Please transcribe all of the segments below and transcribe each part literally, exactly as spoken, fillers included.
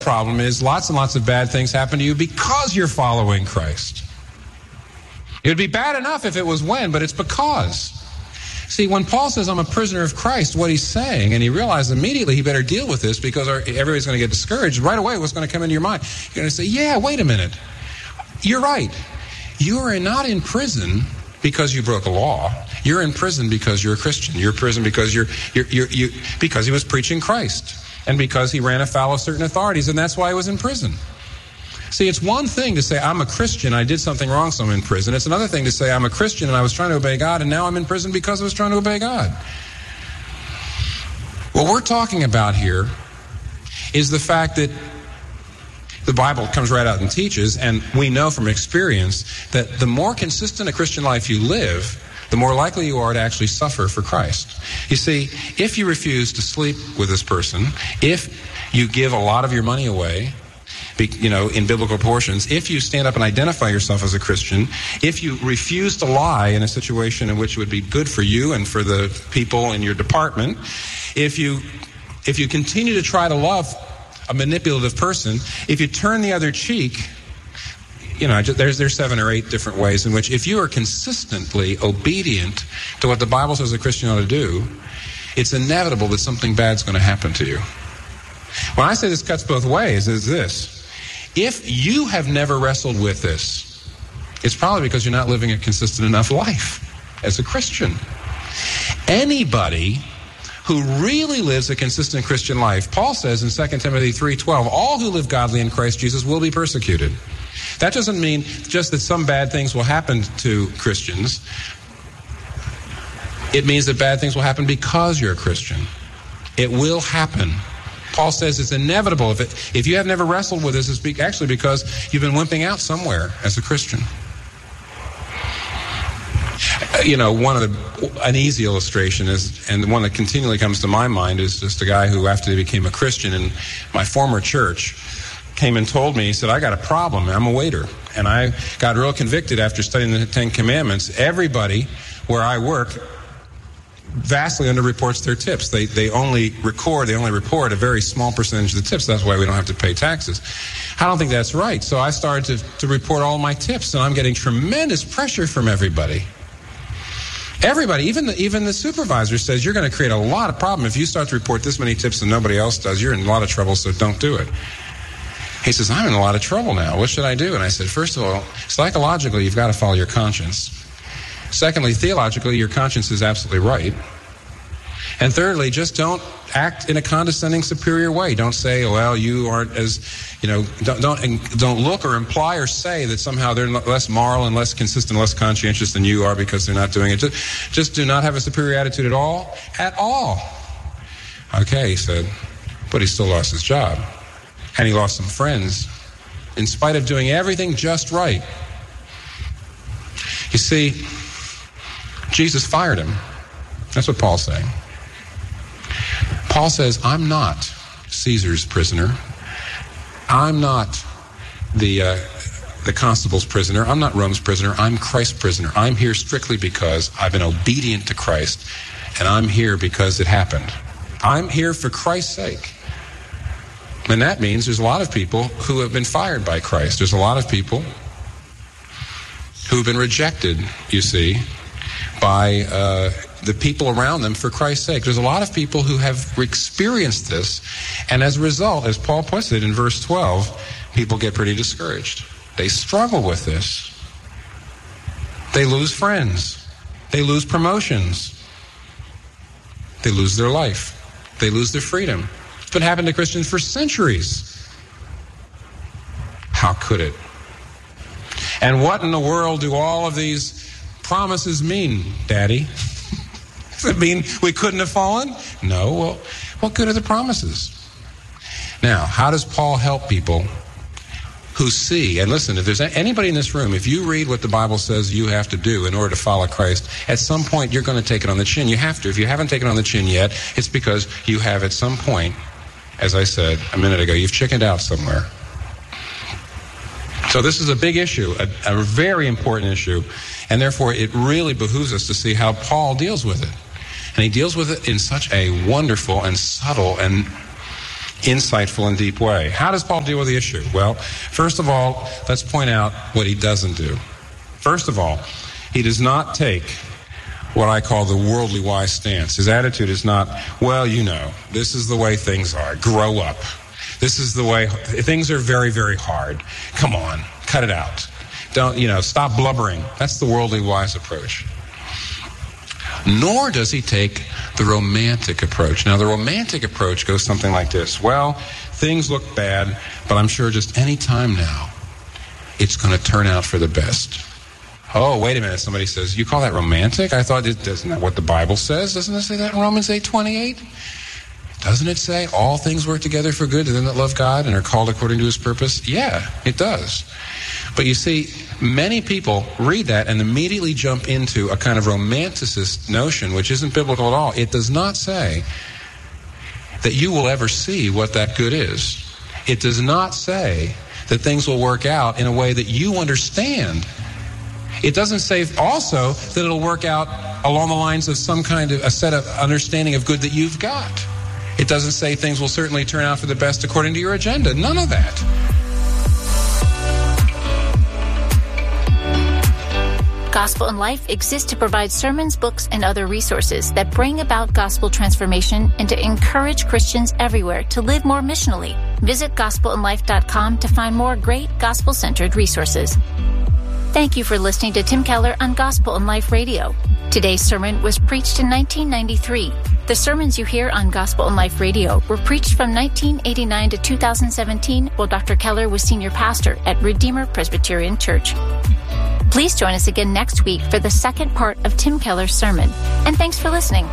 problem is lots and lots of bad things happen to you because you're following Christ. It would be bad enough if it was when, but it's because. See, when Paul says, I'm a prisoner of Christ, what he's saying, and he realized immediately he better deal with this because our, everybody's going to get discouraged. Right away, what's going to come into your mind? You're going to say, yeah, wait a minute. You're right. You are not in prison because you broke a law. You're in prison because you're a Christian. You're in prison because you're, you're, you're, you, because he was preaching Christ and because he ran afoul of certain authorities, and that's why he was in prison. See, it's one thing to say, I'm a Christian, I did something wrong, so I'm in prison. It's another thing to say, I'm a Christian and I was trying to obey God, and now I'm in prison because I was trying to obey God. What we're talking about here is the fact that the Bible comes right out and teaches, and we know from experience that the more consistent a Christian life you live, the more likely you are to actually suffer for Christ. You see, if you refuse to sleep with this person, if you give a lot of your money away, you know, in biblical portions, if you stand up and identify yourself as a Christian, if you refuse to lie in a situation in which it would be good for you and for the people in your department, if you if you continue to try to love a manipulative person, if you turn the other cheek, you know, there's there's seven or eight different ways in which if you are consistently obedient to what the Bible says a Christian ought to do, it's inevitable that something bad's going to happen to you. When I say this cuts both ways, is this. If you have never wrestled with this, it's probably because you're not living a consistent enough life as a Christian. Anybody who really lives a consistent Christian life, Paul says in Second Timothy three twelve, all who live godly in Christ Jesus will be persecuted. That doesn't mean just that some bad things will happen to Christians. It means that bad things will happen because you're a Christian. It will happen. Paul says it's inevitable. If it, if you have never wrestled with this, it's actually because you've been wimping out somewhere as a Christian. You know, one of the, an easy illustration is, and the one that continually comes to my mind is just a guy who, after he became a Christian in my former church, came and told me, he said, I got a problem. I'm a waiter. And I got real convicted after studying the Ten Commandments. Everybody where I work vastly underreports their tips. They they only record, they only report a very small percentage of the tips. That's why we don't have to pay taxes. I don't think that's right. So I started to, to report all my tips, and I'm getting tremendous pressure from everybody. Everybody, even the, even the supervisor says, you're going to create a lot of problem if you start to report this many tips and nobody else does. You're in a lot of trouble, so don't do it. He says, I'm in a lot of trouble now. What should I do? And I said, first of all, psychologically, you've got to follow your conscience. Secondly, theologically, your conscience is absolutely right. And thirdly, just don't act in a condescending, superior way. Don't say, well, you aren't as, you know, don't don't, don't look or imply or say that somehow they're less moral and less consistent, less conscientious than you are because they're not doing it. Just, just do not have a superior attitude at all. At all. Okay, he said, but he still lost his job. And he lost some friends in spite of doing everything just right. You see, Jesus fired him. That's what Paul's saying. Paul says, I'm not Caesar's prisoner. I'm not the uh, the constable's prisoner. I'm not Rome's prisoner. I'm Christ's prisoner. I'm here strictly because I've been obedient to Christ, and I'm here because it happened. I'm here for Christ's sake. And that means there's a lot of people who have been fired by Christ. There's a lot of people who have been rejected, you see, by uh, the people around them for Christ's sake. There's a lot of people who have experienced this, and as a result, as Paul puts it in verse twelve, people get pretty discouraged. They struggle with this. They lose friends. They lose promotions. They lose their life. They lose their freedom. It's been happening to Christians for centuries. How could it? And what in the world do all of these promises mean, Daddy? Does it mean we couldn't have fallen? No. Well, what good are the promises? Now, how does Paul help people who see, and listen, if there's anybody in this room, if you read what the Bible says you have to do in order to follow Christ, at some point you're going to take it on the chin. You have to. If you haven't taken it on the chin yet, it's because you have at some point, as I said a minute ago, you've chickened out somewhere. So this is a big issue, a, a very important issue, and therefore it really behooves us to see how Paul deals with it. And he deals with it in such a wonderful and subtle and insightful and deep way. How does Paul deal with the issue? Well, first of all, let's point out what he doesn't do. First of all, he does not take what I call the worldly wise stance. His attitude is not, well, you know, this is the way things are. Grow up. This is the way, things are very, very hard. Come on, cut it out. Don't, you know, stop blubbering. That's the worldly wise approach. Nor does he take the romantic approach. Now, the romantic approach goes something like this. Well, things look bad, but I'm sure just any time now, it's going to turn out for the best. Oh, wait a minute, somebody says, you call that romantic? I thought, it, isn't that what the Bible says? Doesn't it say that in Romans eight twenty-eight? Doesn't it say all things work together for good to them that love God and are called according to his purpose? Yeah, it does. But you see, many people read that and immediately jump into a kind of romanticist notion, which isn't biblical at all. It does not say that you will ever see what that good is. It does not say that things will work out in a way that you understand. It doesn't say also that it'll work out along the lines of some kind of a set of understanding of good that you've got. It doesn't say things will certainly turn out for the best according to your agenda. None of that. Gospel in Life exists to provide sermons, books, and other resources that bring about gospel transformation and to encourage Christians everywhere to live more missionally. Visit gospel in life dot com to find more great gospel-centered resources. Thank you for listening to Tim Keller on Gospel in Life Radio. Today's sermon was preached in nineteen ninety-three. The sermons you hear on Gospel in Life Radio were preached from nineteen eighty-nine to two thousand seventeen while Doctor Keller was senior pastor at Redeemer Presbyterian Church. Please join us again next week for the second part of Tim Keller's sermon. And thanks for listening.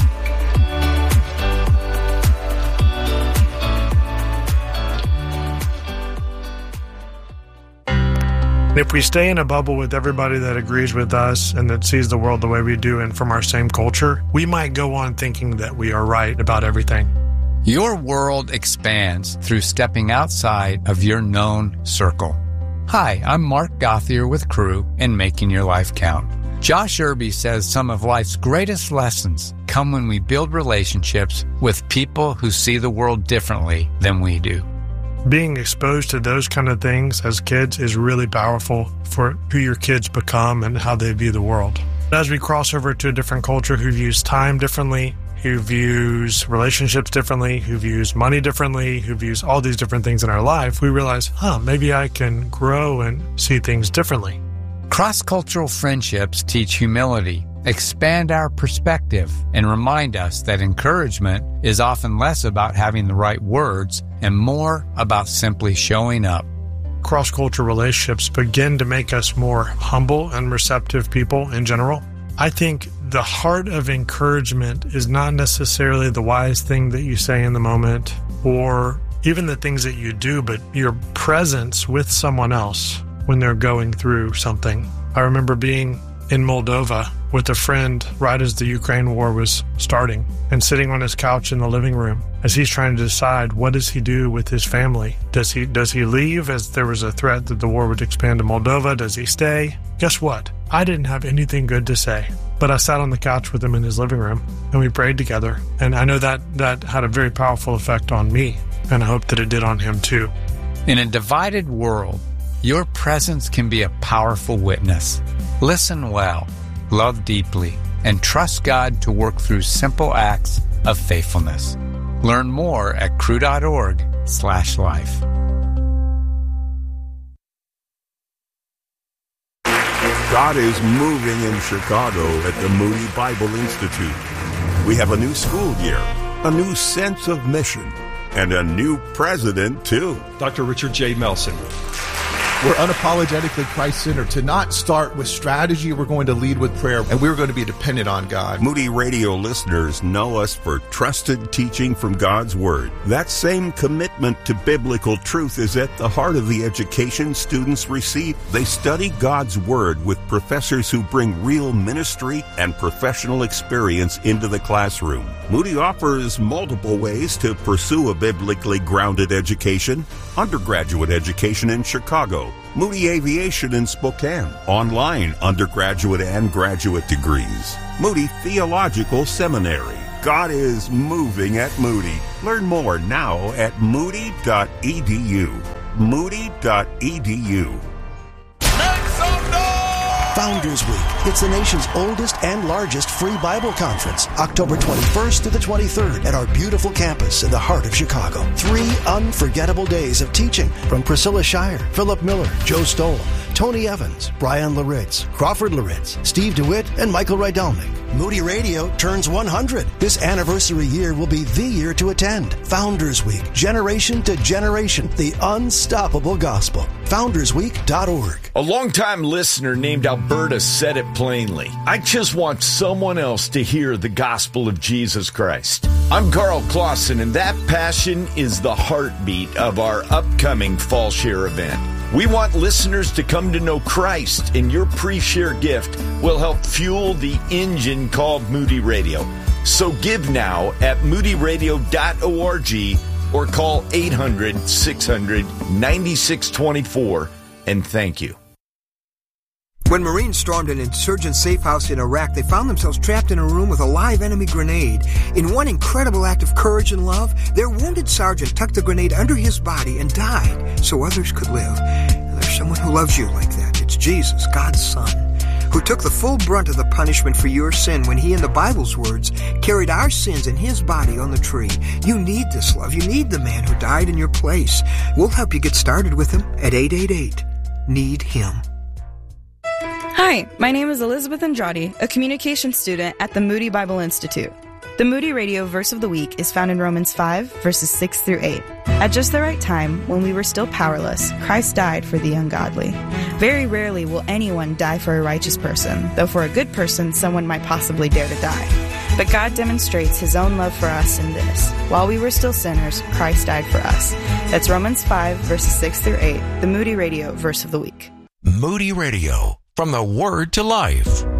If we stay in a bubble with everybody that agrees with us and that sees the world the way we do and from our same culture, we might go on thinking that we are right about everything. Your world expands through stepping outside of your known circle. Hi, I'm Mark Gothier with Crew and Making Your Life Count. Josh Irby says some of life's greatest lessons come when we build relationships with people who see the world differently than we do. Being exposed to those kind of things as kids is really powerful for who your kids become and how they view the world. As we cross over to a different culture who views time differently, who views relationships differently, who views money differently, who views all these different things in our life, we realize, huh, maybe I can grow and see things differently. Cross-cultural friendships teach humility, expand our perspective, and remind us that encouragement is often less about having the right words and more about simply showing up. Cross-cultural relationships begin to make us more humble and receptive people in general. I think the heart of encouragement is not necessarily the wise thing that you say in the moment or even the things that you do, but your presence with someone else when they're going through something. I remember being in Moldova with a friend right as the Ukraine war was starting and sitting on his couch in the living room as he's trying to decide what does he do with his family. Does he does he leave as there was a threat that the war would expand to Moldova? Does he stay? Guess what? I didn't have anything good to say, but I sat on the couch with him in his living room and we prayed together. And I know that that had a very powerful effect on me, and I hope that it did on him too. In a divided world, your presence can be a powerful witness. Listen well, love deeply, and trust God to work through simple acts of faithfulness. Learn more at crew.org slash life. God is moving in Chicago at the Moody Bible Institute. We have a new school year, a new sense of mission, and a new president, too. Doctor Richard J. Melson. We're unapologetically Christ-centered. To not start with strategy, we're going to lead with prayer, and we're going to be dependent on God. Moody Radio listeners know us for trusted teaching from God's Word. That same commitment to biblical truth is at the heart of the education students receive. They study God's Word with professors who bring real ministry and professional experience into the classroom. Moody offers multiple ways to pursue a biblically grounded education. Undergraduate education in Chicago, Moody Aviation in Spokane, online undergraduate and graduate degrees, Moody Theological Seminary, God is moving at Moody. Learn more now at moody dot e d u. moody dot e d u. Founders Week. It's the nation's oldest and largest free Bible conference, October twenty-first to the twenty-third at our beautiful campus in the heart of Chicago. Three unforgettable days of teaching from Priscilla Shire, Philip Miller, Joe Stoll, Tony Evans, Brian Laritz, Crawford Laritz, Steve DeWitt, and Michael Rydelnik. Moody Radio turns one hundred. This anniversary year will be the year to attend. Founders Week, generation to generation, the unstoppable gospel. founders week dot org. A longtime listener named Alberta said it plainly. I just want someone else to hear the gospel of Jesus Christ. I'm Carl Clausen, and that passion is the heartbeat of our upcoming Fall Share event. We want listeners to come to know Christ, and your pre-share gift will help fuel the engine called Moody Radio. So give now at moody radio dot org or call eight hundred, six hundred, ninety-six twenty-four, and thank you. When Marines stormed an insurgent safe house in Iraq, they found themselves trapped in a room with a live enemy grenade. In one incredible act of courage and love, their wounded sergeant tucked the grenade under his body and died so others could live. And there's someone who loves you like that. It's Jesus, God's Son, who took the full brunt of the punishment for your sin when he, in the Bible's words, carried our sins in his body on the tree. You need this love. You need the man who died in your place. We'll help you get started with him at eight eight eight, need him. Hi, my name is Elizabeth Andrade, a communication student at the Moody Bible Institute. The Moody Radio Verse of the Week is found in Romans five, verses six through eight. At just the right time, when we were still powerless, Christ died for the ungodly. Very rarely will anyone die for a righteous person, though for a good person, someone might possibly dare to die. But God demonstrates his own love for us in this. While we were still sinners, Christ died for us. That's Romans five, verses six through eight, the Moody Radio Verse of the Week. Moody Radio. From the Word to Life.